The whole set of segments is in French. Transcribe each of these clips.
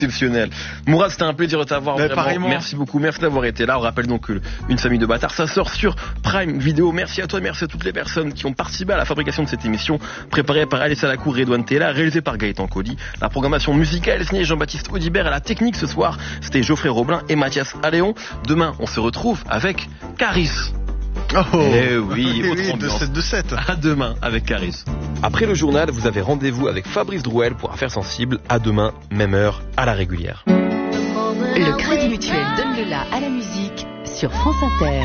Exceptionnel. Mourad, c'était un plaisir de t'avoir. Pareillement. Merci beaucoup, merci d'avoir été là. On rappelle donc que Une famille de bâtards, ça sort sur Prime Video. Merci à toi, merci à toutes les personnes qui ont participé à la fabrication de cette émission, préparée par Alice Alacour et Edouane Tella, réalisée par Gaëtan Colli. La programmation musicale signée Jean-Baptiste Audibert. À la technique ce soir, c'était Geoffrey Roblin et Mathias Alléon. Demain, on se retrouve avec Caris. Eh oui, autre ambiance. De 7. À demain avec Caris. Après le journal, vous avez rendez-vous avec Fabrice Drouel pour Affaires sensibles. À demain, même heure, à la régulière. Le Crédit Mutuel donne le la à la musique sur France Inter.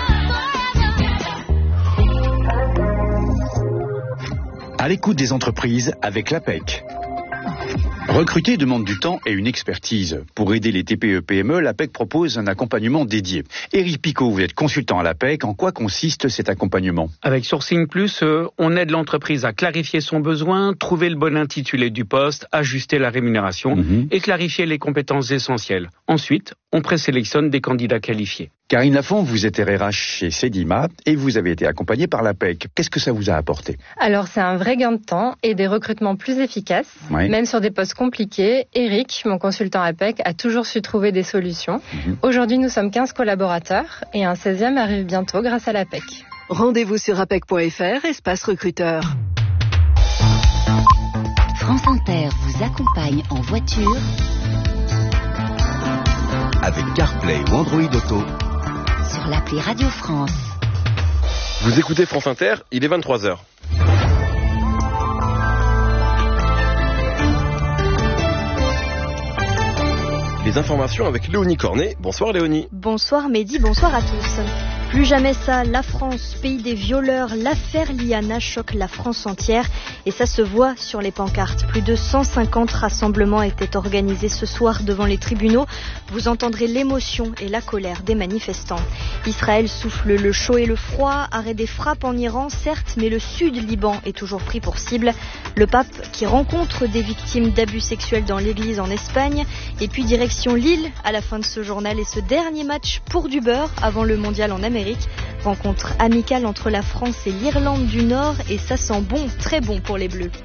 À l'écoute des entreprises avec l'APEC. Recruter demande du temps et une expertise. Pour aider les TPE-PME, l'APEC propose un accompagnement dédié. Éric Picot, vous êtes consultant à l'APEC. En quoi consiste cet accompagnement ? Avec Sourcing Plus, on aide l'entreprise à clarifier son besoin, trouver le bon intitulé du poste, ajuster la rémunération et clarifier les compétences essentielles. Ensuite, on présélectionne des candidats qualifiés. Karine Lafont, vous êtes RH chez Sedima et vous avez été accompagnée par l'APEC. Qu'est-ce que ça vous a apporté ? Alors, c'est un vrai gain de temps et des recrutements plus efficaces, même sur des postes compliqués. Eric, mon consultant APEC, a toujours su trouver des solutions. Aujourd'hui, nous sommes 15 collaborateurs et un 16e arrive bientôt grâce à l'APEC. Rendez-vous sur apec.fr, espace recruteur. France Inter vous accompagne en voiture avec CarPlay ou Android Auto sur l'appli Radio France. Vous écoutez France Inter, il est 23h. Les informations avec Léonie Cornet. Bonsoir Léonie. Bonsoir Mehdi, bonsoir à tous. Plus jamais ça, la France, pays des violeurs, l'affaire Liana choque la France entière et ça se voit sur les pancartes. Plus de 150 rassemblements étaient organisés ce soir devant les tribunaux. Vous entendrez l'émotion et la colère des manifestants. Israël souffle le chaud et le froid, arrêt des frappes en Iran, certes, mais le sud Liban est toujours pris pour cible. Le pape qui rencontre des victimes d'abus sexuels dans l'église en Espagne et puis direction Lille à la fin de ce journal et ce dernier match pour du beurre avant le mondial en Amérique. Rencontre amicale entre la France et l'Irlande du Nord et ça sent bon, très bon pour les Bleus.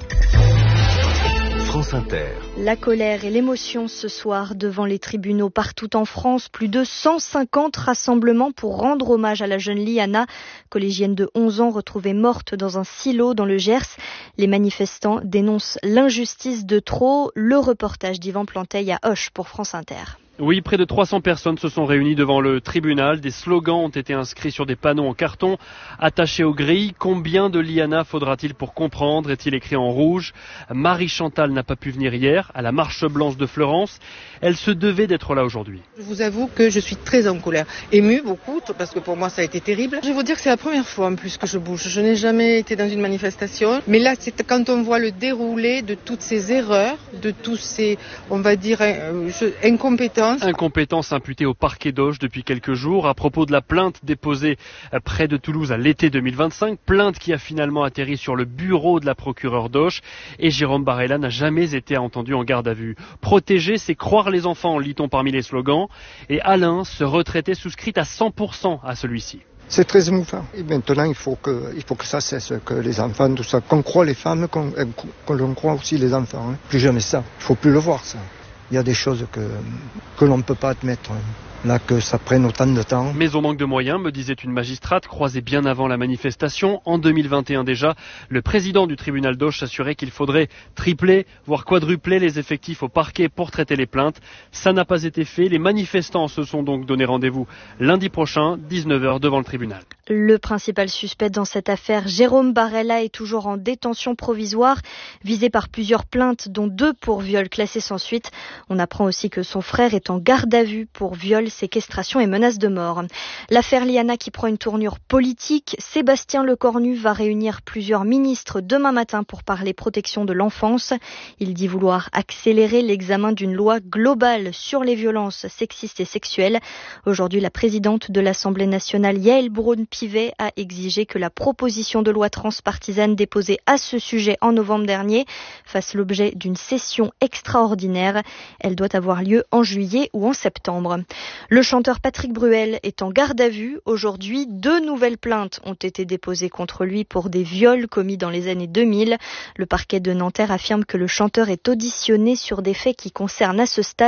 France Inter. La colère et l'émotion ce soir devant les tribunaux partout en France. Plus de 150 rassemblements pour rendre hommage à la jeune Liana, collégienne de 11 ans retrouvée morte dans un silo dans le Gers. Les manifestants dénoncent l'injustice de trop. Le reportage d'Yvan Planteil à Auch pour France Inter. Oui, près de 300 personnes se sont réunies devant le tribunal. Des slogans ont été inscrits sur des panneaux en carton attachés aux grilles. Combien de Liana faudra-t-il pour comprendre ? Est-il écrit en rouge ? Marie Chantal n'a pas pu venir hier à la marche blanche de Fleurance. Elle se devait d'être là aujourd'hui. Je vous avoue que je suis très en colère. Émue beaucoup, parce que pour moi ça a été terrible. Je vais vous dire que c'est la première fois en plus que je bouge. Je n'ai jamais été dans une manifestation. Mais là, c'est quand on voit le déroulé de toutes ces erreurs, de tous ces, on va dire, incompétences. Incompétence imputée au parquet d'Auch depuis quelques jours à propos de la plainte déposée près de Toulouse à l'été 2025. Plainte qui a finalement atterri sur le bureau de la procureure d'Auch. Et Jérôme Barella n'a jamais été entendu en garde à vue. Protéger, c'est croire les enfants, lit-on parmi les slogans. Et Alain, ce retraité, souscrit à 100% à celui-ci. C'est très émouvant. Et maintenant, il faut que ça cesse, que les enfants, tout ça, qu'on croit les femmes, qu'on croit aussi les enfants. Plus jamais ça. Il ne faut plus le voir, ça. Il y a des choses que l'on ne peut pas admettre. Là, que ça prenne autant de temps. Mais on manque de moyens, me disait une magistrate croisée bien avant la manifestation. En 2021 déjà, le président du tribunal d'Auch assurait qu'il faudrait tripler, voire quadrupler les effectifs au parquet pour traiter les plaintes. Ça n'a pas été fait. Les manifestants se sont donc donné rendez-vous lundi prochain, 19h, devant le tribunal. Le principal suspect dans cette affaire, Jérôme Barella, est toujours en détention provisoire, visé par plusieurs plaintes, dont 2 pour viol classé sans suite. On apprend aussi que son frère est en garde à vue pour viol, séquestration et menace de mort. L'affaire Liana qui prend une tournure politique, Sébastien Lecornu va réunir plusieurs ministres demain matin pour parler protection de l'enfance. Il dit vouloir accélérer l'examen d'une loi globale sur les violences sexistes et sexuelles. Aujourd'hui, la présidente de l'Assemblée nationale, Yaël Braun-Pivet, a exigé que la proposition de loi transpartisane déposée à ce sujet en novembre dernier fasse l'objet d'une session extraordinaire. Elle doit avoir lieu en juillet ou en septembre. Le chanteur Patrick Bruel est en garde à vue. Aujourd'hui, 2 nouvelles plaintes ont été déposées contre lui pour des viols commis dans les années 2000. Le parquet de Nanterre affirme que le chanteur est auditionné sur des faits qui concernent à ce stade